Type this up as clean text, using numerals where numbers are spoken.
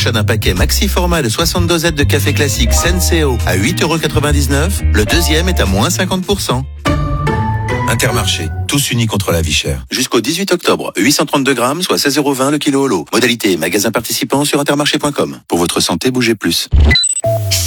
l'achat d'un paquet maxi format de 60 dosettes de café classique Senseo à 8,99 €, le deuxième est à moins 50%. Intermarché, tous unis contre la vie chère. Jusqu'au 18 octobre, 832 grammes, soit 16,20 € le kilo au lot. Modalité magasin participant sur intermarché.com. Pour votre santé, bougez plus.